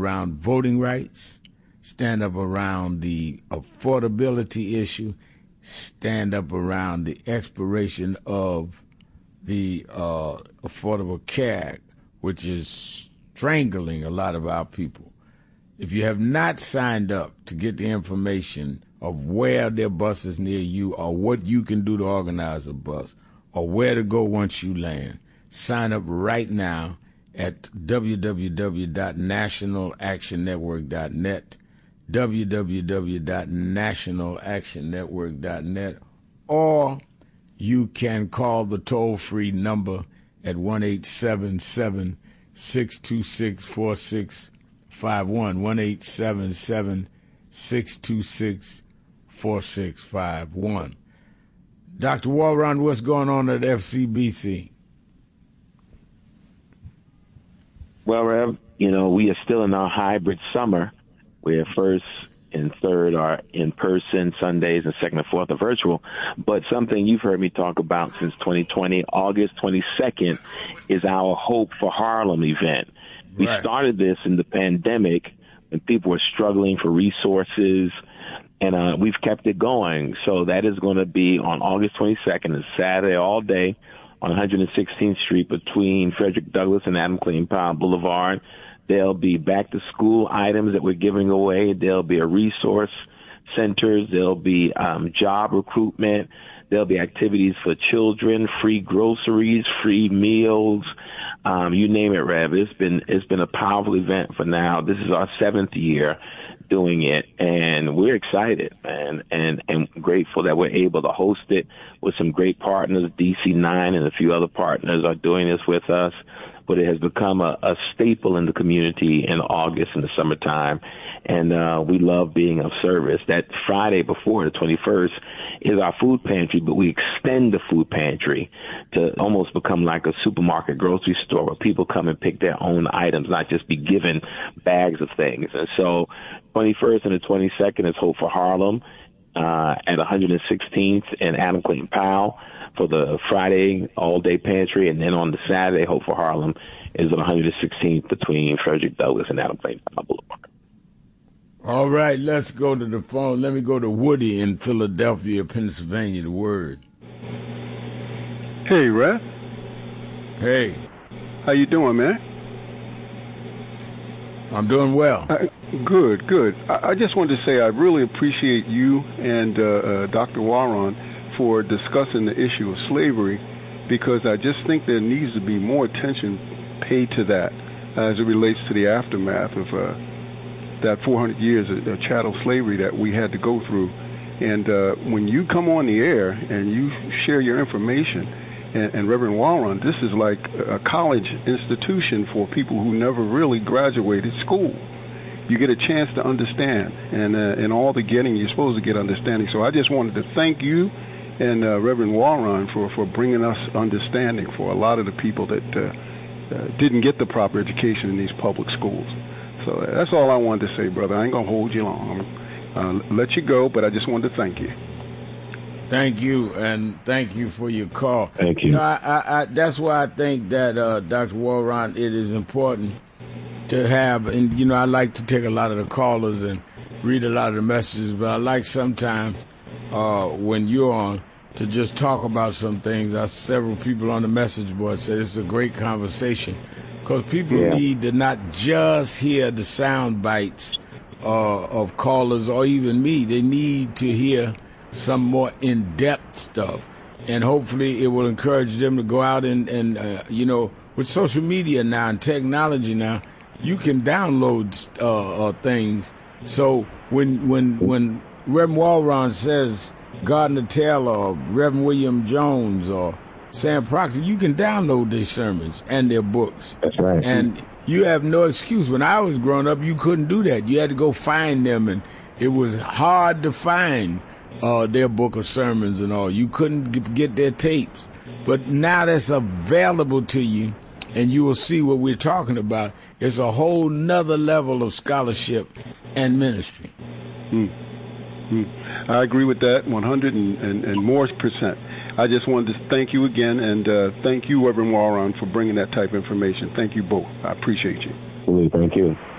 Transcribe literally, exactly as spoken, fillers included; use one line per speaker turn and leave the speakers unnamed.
around voting rights, stand up around the affordability issue, stand up around the expiration of the uh, Affordable Care Act, which is strangling a lot of our people. If you have not signed up to get the information of where there are buses near you or what you can do to organize a bus or where to go once you land, sign up right now at w w w dot national action network dot net, w w w dot national action network dot net, or you can call the toll-free number at one eight seven seven, six two six, four six five one, one eight seven seven, six two six, four six five one. Doctor Walron, what's going on at F C B C?
Well, Rev, you know, we are still in our hybrid summer, where first and third are in person Sundays and second and fourth are virtual. But something you've heard me talk about since twenty twenty, August twenty-second, is our Hope for Harlem event. We right. started this in the pandemic when people were struggling for resources, and uh, we've kept it going. So that is going to be on August twenty-second, it's Saturday all day, on one hundred sixteenth Street between Frederick Douglass and Adam Clayton Powell Boulevard. There'll be back-to-school items that we're giving away. There'll be a resource centers. There'll be um, job recruitment. There'll be activities for children, free groceries, free meals. Um, you name it, Rev. It's been it's been a powerful event for now. This is our seventh year doing it, and we're excited and, and, and grateful that we're able to host it with some great partners. D C nine and a few other partners are doing this with us, but it has become a, a staple in the community in August in the summertime, and uh, we love being of service. That Friday before, the twenty-first, is our food pantry, but we extend the food pantry to almost become like a supermarket grocery store where people come and pick their own items, not just be given bags of things. And so twenty-first and the twenty-second is Hope for Harlem uh, at one hundred sixteenth and Adam Clayton Powell for the Friday all-day pantry, and then on the Saturday, Hope for Harlem is on one hundred sixteenth between Frederick Douglass and Adam Clayton Powell Boulevard.
All right, let's go to the phone. Let me go to Woody in Philadelphia, Pennsylvania, the word.
Hey, Rev.
Hey.
How you doing, man?
I'm doing well.
Uh, good, good. I, I just wanted to say I really appreciate you and uh, uh, Doctor Walron for discussing the issue of slavery, because I just think there needs to be more attention paid to that as it relates to the aftermath of uh, that four hundred years of chattel slavery that we had to go through. And uh, when you come on the air and you share your information, and, and Reverend Walron, this is like a college institution for people who never really graduated school. You get a chance to understand, and uh, in all the getting, you're supposed to get understanding. So I just wanted to thank you and uh, Reverend Walron for, for bringing us understanding for a lot of the people that uh, uh, didn't get the proper education in these public schools. So uh, that's all I wanted to say, brother. I ain't going to hold you long. I'm uh, let you go, but I just wanted to thank you.
Thank you, and thank you for your call.
Thank you.
you know, I, I, I, that's why I think that, uh, Doctor Walron, it is important to have, and, you know, I like to take a lot of the callers and read a lot of the messages, but I like sometimes Uh, when you're on, to just talk about some things. I several people on the message board said it's a great conversation, because people yeah. need to not just hear the sound bites uh, of callers or even me. They need to hear some more in-depth stuff, and hopefully it will encourage them to go out and, and uh, you know, with social media now and technology now, you can download uh, uh, things. So when when when Reverend Walron says Gardner Taylor or Reverend William Jones or Sam Proctor, you can download their sermons and their books.
That's right.
And you have no excuse. When I was growing up, you couldn't do that. You had to go find them, and it was hard to find uh, their book of sermons and all. You couldn't get their tapes. But now that's available to you, and you will see what we're talking about. It's a whole nother level of scholarship and ministry.
Hmm. I agree with that one hundred and, and, and more percent. I just wanted to thank you again, and uh, thank you, Reverend Walron, for bringing that type of information. Thank you both. I appreciate you.
Thank you.